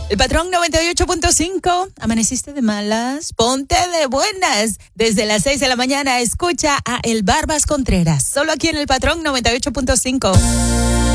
El Patrón 98.5. ¿Amaneciste de malas? Ponte de buenas. Desde las 6 de la mañana escucha a El Barbas Contreras. Solo aquí en el Patrón 98.5.